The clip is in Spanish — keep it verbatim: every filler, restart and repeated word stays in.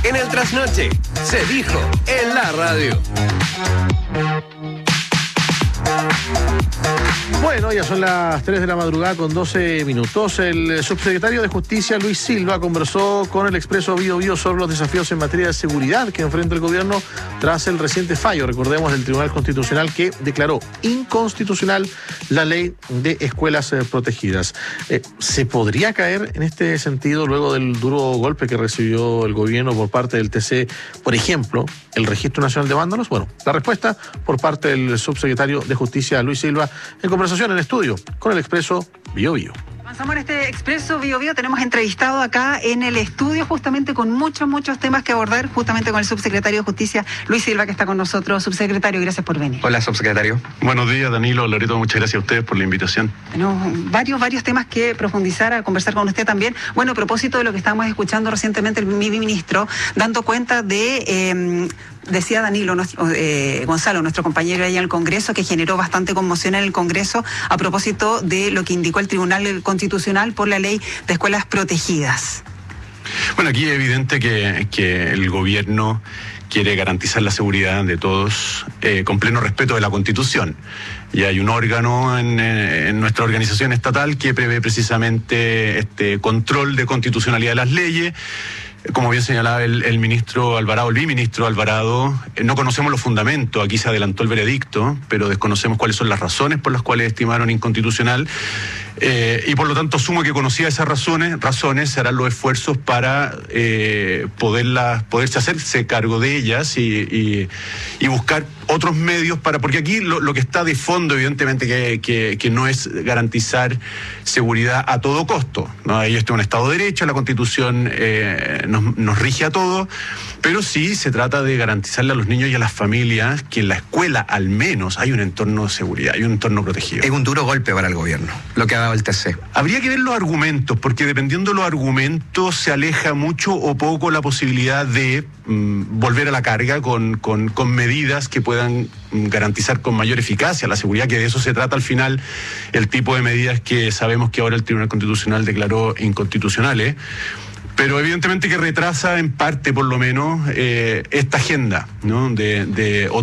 En el trasnoche, se dijo en la radio. Bueno, ya son las tres de la madrugada con doce minutos. El subsecretario de Justicia, Luis Silva, conversó con el Expreso Bío Bío sobre los desafíos en materia de seguridad que enfrenta el gobierno tras el reciente fallo, recordemos, del Tribunal Constitucional que declaró inconstitucional la ley de escuelas eh, protegidas. Eh, ¿Se podría caer en este sentido luego del duro golpe que recibió el gobierno por parte del T C, por ejemplo, el Registro Nacional de Vándalos? Bueno, la respuesta por parte del subsecretario de Justicia, Luis Silva, en conversación en estudio con el Expreso Bío Bío. Avanzamos en este Expreso Bío Bío. Tenemos entrevistado acá en el estudio justamente con muchos, muchos temas que abordar, justamente con el subsecretario de Justicia, Luis Silva, que está con nosotros. Subsecretario, gracias por venir. Hola, subsecretario. Buenos días, Danilo, Loreto, muchas gracias a ustedes por la invitación. Tenemos varios, varios temas que profundizar, a conversar con usted también. Bueno, a propósito de lo que estábamos escuchando recientemente el ministro, dando cuenta de... Eh, Decía Danilo, nuestro, eh, Gonzalo, nuestro compañero ahí en el Congreso, que generó bastante conmoción en el Congreso a propósito de lo que indicó el Tribunal Constitucional por la ley de escuelas protegidas. Bueno, aquí es evidente que, que el gobierno quiere garantizar la seguridad de todos eh, con pleno respeto de la Constitución. Y hay un órgano en, en nuestra organización estatal que prevé precisamente este control de constitucionalidad de las leyes. Como bien señalaba el, el ministro Alvarado, el biministro Alvarado, eh, no conocemos los fundamentos, aquí se adelantó el veredicto, pero desconocemos cuáles son las razones por las cuales estimaron inconstitucional, eh, y por lo tanto asumo que conocía esas razones, razones se harán los esfuerzos para eh, poderlas, poderse hacerse cargo de ellas y, y, y buscar otros medios para, porque aquí lo, lo que está de fondo evidentemente que, que, que no es garantizar seguridad a todo costo, ¿no? Ahí está un Estado de Derecho, la Constitución eh, nos, nos rige a todos, pero sí se trata de garantizarle a los niños y a las familias que en la escuela al menos hay un entorno de seguridad, hay un entorno protegido. Es un duro golpe para el gobierno, lo que ha dado el T C. Habría que ver los argumentos, porque dependiendo de los argumentos se aleja mucho o poco la posibilidad de mm, volver a la carga con, con, con medidas que puedan garantizar con mayor eficacia la seguridad, que de eso se trata al final el tipo de medidas que sabemos que ahora el Tribunal Constitucional declaró inconstitucionales. Pero evidentemente que retrasa en parte, por lo menos, eh, esta agenda, ¿no? de, de